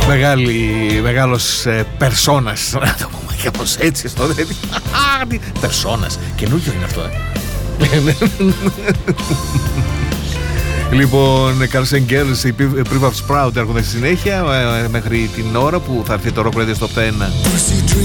Μεγάλος περσόνας. Να το πούμε κάπως έτσι στο τέτοιο. Περσόνας. Καινούργιο είναι αυτό. Λοιπόν, Girls and Girls, οι Prefab Sprout έρχονται στη συνέχεια μέχρι την ώρα που θα έρθει το Rock Radio στο 1.